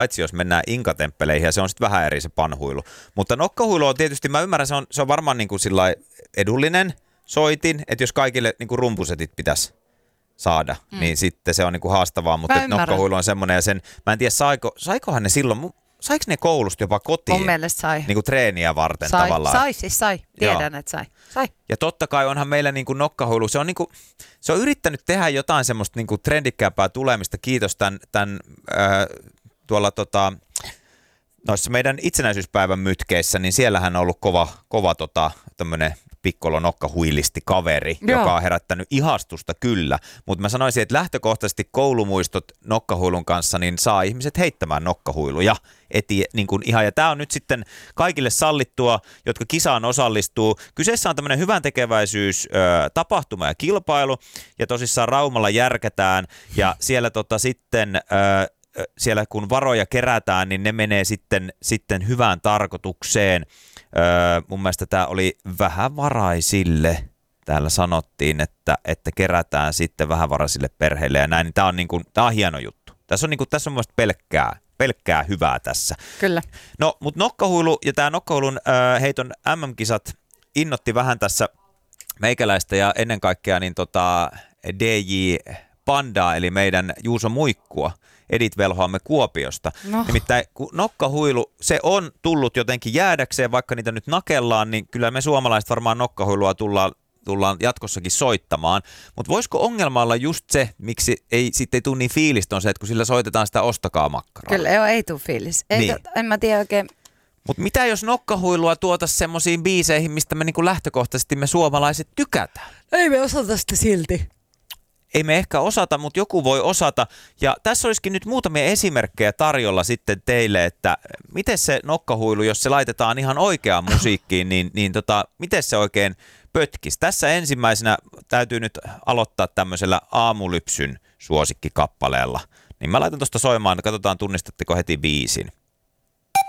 paitsi jos mennään inkatemppeleihin ja se on sitten vähän eri se panhuilu. Mutta nokkahuilu on tietysti, mä ymmärrän, se on varmaan niin kuin sillai edullinen soitin, että jos kaikille niin kuin rumpusetit pitäisi saada, niin sitten se on niin kuin haastavaa, mutta nokkahuilu on semmoinen ja mä en tiedä saikohan ne silloin, saiko ne koulusta jopa kotiin? Mun mielestä sai. Niin kuin treeniä varten tavallaan. Sai. Tiedän, että sai. Ja totta kai onhan meillä niin kuin nokkahuilu, se on yrittänyt tehdä jotain semmoista niin kuin trendikkääpää tulemista, kiitos tämän tuolla noissa meidän itsenäisyyspäivän mytkeissä, niin siellähän on ollut kova tämmöinen pikkolo nokkahuilisti kaveri, joka on herättänyt ihastusta kyllä, mutta mä sanoisin, että lähtökohtaisesti koulumuistot nokkahuilun kanssa, niin saa ihmiset heittämään nokkahuiluja niin kuin ihan, ja tää on nyt sitten kaikille sallittua, jotka kisaan osallistuu. Kyseessä on tämmöinen hyväntekeväisyys tapahtuma ja kilpailu, ja tosissaan Raumalla järkätään, ja siellä sitten siellä kun varoja kerätään, niin ne menee sitten hyvään tarkoitukseen. Mun mielestä tämä oli vähävaraisille. Täällä sanottiin, että kerätään sitten vähävaraisille perheille ja näin. Niin tämä on hieno juttu. Tässä on mun mielestä pelkkää hyvää tässä. Kyllä. No, mutta nokkahuilu ja tämä nokkahuilun heiton MM-kisat innotti vähän tässä meikäläistä ja ennen kaikkea niin DJ Pandaa, eli meidän Juuso Muikkua. Edit velhoamme Kuopiosta. No. Nimittäin kun nokkahuilu, se on tullut jotenkin jäädäkseen, vaikka niitä nyt nakellaan, niin kyllä me suomalaiset varmaan nokkahuilua tullaan jatkossakin soittamaan. Mutta voisiko ongelma olla just se, miksi sitten ei tule niin fiilistä, on se, että kun sillä soitetaan sitä ostakaa makkaraa. Kyllä, ei tule fiilis. Niin. En mä tiedä oikein. Mutta mitä jos nokkahuilua tuotaisiin semmoisiin biiseihin, mistä me niinku lähtökohtaisesti me suomalaiset tykätään? Ei me osata sitä silti. Ei me ehkä osata, mutta joku voi osata. Ja tässä olisikin nyt muutamia esimerkkejä tarjolla sitten teille, että miten se nokkahuilu, jos se laitetaan ihan oikeaan musiikkiin, niin miten se oikein pötkisi. Tässä ensimmäisenä täytyy nyt aloittaa tämmöisellä Aamulypsyn suosikkikappaleella. Niin mä laitan tuosta soimaan, katsotaan tunnistatteko heti biisin.